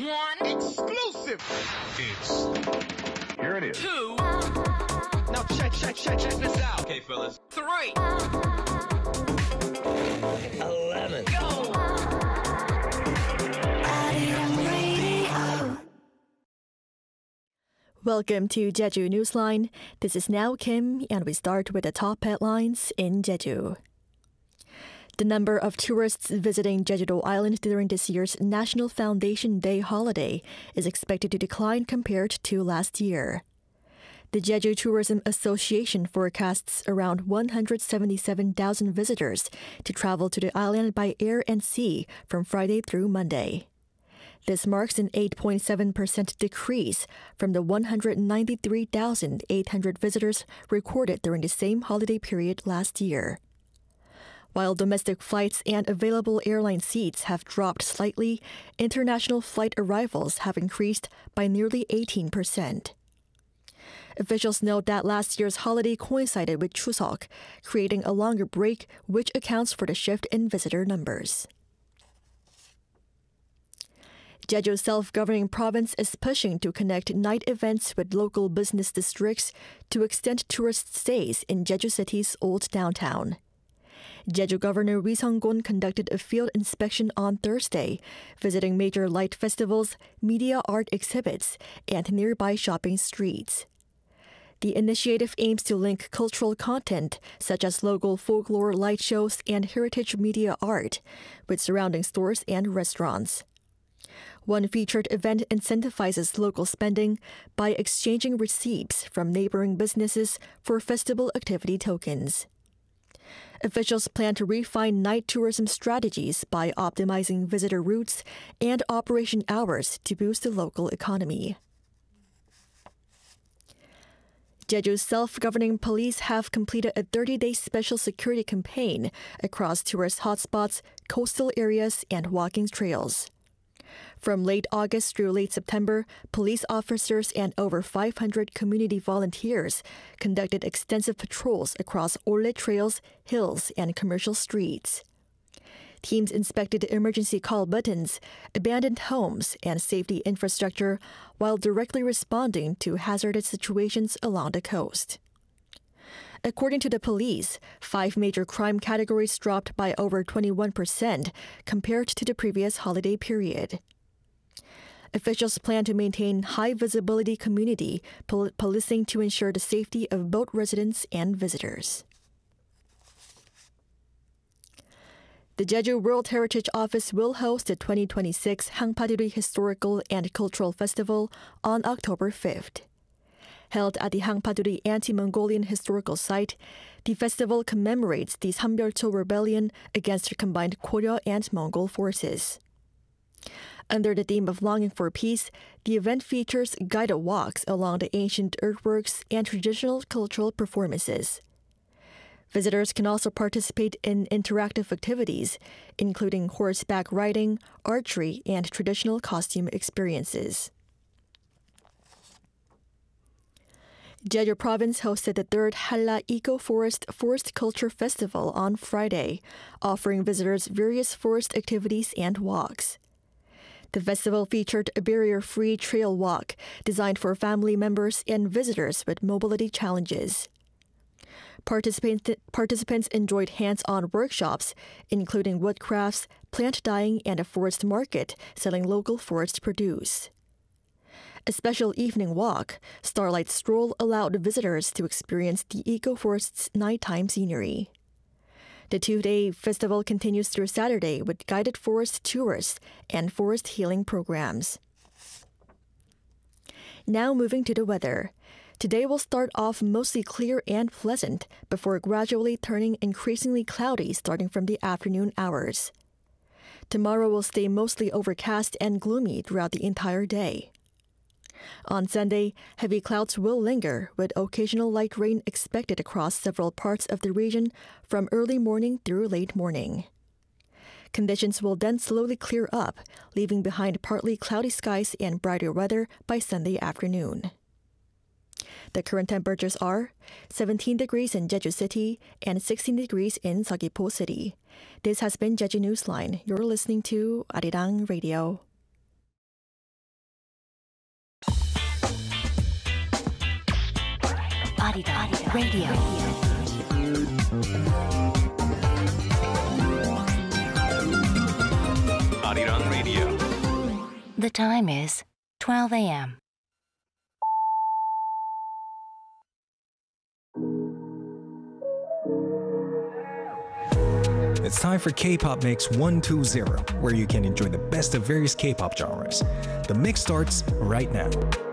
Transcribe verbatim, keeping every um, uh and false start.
One. Exclusive. It's... Here it is. Two. Now check, check, check, check this out. Okay, fellas. Three. Eleven. Go. Welcome to Jeju Newsline. This is Now Kim, and we start with the top headlines in Jeju. The number of tourists visiting Jeju-do Island during this year's National Foundation Day holiday is expected to decline compared to last year. The Jeju Tourism Association forecasts around one hundred seventy-seven thousand visitors to travel to the island by air and sea from Friday through Monday. This marks an eight point seven percent decrease from the one hundred ninety-three thousand eight hundred visitors recorded during the same holiday period last year. While domestic flights and available airline seats have dropped slightly, international flight arrivals have increased by nearly eighteen percent. Officials note that last year's holiday coincided with Chuseok, creating a longer break, which accounts for the shift in visitor numbers. Jeju's self-governing province is pushing to connect night events with local business districts to extend tourist stays in Jeju City's old downtown. Jeju Governor Ri Sung-gun conducted a field inspection on Thursday, visiting major light festivals, media art exhibits, and nearby shopping streets. The initiative aims to link cultural content, such as local folklore light shows and heritage media art, with surrounding stores and restaurants. One featured event incentivizes local spending by exchanging receipts from neighboring businesses for festival activity tokens. Officials plan to refine night tourism strategies by optimizing visitor routes and operation hours to boost the local economy. Jeju's self-governing police have completed a thirty-day special security campaign across tourist hotspots, coastal areas, and walking trails. From late August through late September, police officers and over five hundred community volunteers conducted extensive patrols across Olle trails, hills, and commercial streets. Teams inspected emergency call buttons, abandoned homes, and safety infrastructure while directly responding to hazardous situations along the coast. According to the police, five major crime categories dropped by over twenty-one percent compared to the previous holiday period. Officials plan to maintain high-visibility community pol- policing to ensure the safety of both residents and visitors. The Jeju World Heritage Office will host the twenty twenty-six Hangpaduri Historical and Cultural Festival on October fifth. Held at the Hangpaduri Anti-Mongolian Historical Site, the festival commemorates the Sambyulcho Rebellion against the combined Goryeo and Mongol forces. Under the theme of longing for peace, the event features guided walks along the ancient earthworks and traditional cultural performances. Visitors can also participate in interactive activities, including horseback riding, archery, and traditional costume experiences. Jeju Province hosted the third Halla Eco-Forest Forest Culture Festival on Friday, offering visitors various forest activities and walks. The festival featured a barrier-free trail walk designed for family members and visitors with mobility challenges. Participants, participants enjoyed hands-on workshops, including woodcrafts, plant dyeing, and a forest market selling local forest produce. A special evening walk, Starlight Stroll, allowed visitors to experience the eco-forest's nighttime scenery. The two-day festival continues through Saturday with guided forest tours and forest healing programs. Now moving to the weather. Today will start off mostly clear and pleasant before gradually turning increasingly cloudy starting from the afternoon hours. Tomorrow will stay mostly overcast and gloomy throughout the entire day. On Sunday, heavy clouds will linger with occasional light rain expected across several parts of the region from early morning through late morning. Conditions will then slowly clear up, leaving behind partly cloudy skies and brighter weather by Sunday afternoon. The current temperatures are seventeen degrees in Jeju City and sixteen degrees in Seogwipo City. This has been Jeju Newsline. You're listening to Arirang Radio. Arirang Radio. Arirang Radio. The time is twelve a.m. It's time for K-Pop Mix one two zero, where you can enjoy the best of various K-pop genres. The mix starts right now.